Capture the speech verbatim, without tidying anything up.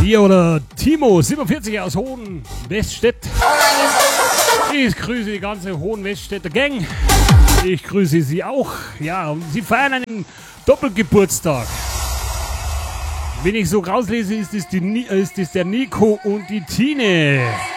dir oder Timo siebenundvierzig aus Hohenweststedt. Ich grüße die ganze Hohenweststädter Gang. Ich grüße Sie auch. Ja, und Sie feiern einen Doppelgeburtstag. Wenn ich so rauslese, ist es, die, ist es der Nico und die Tine.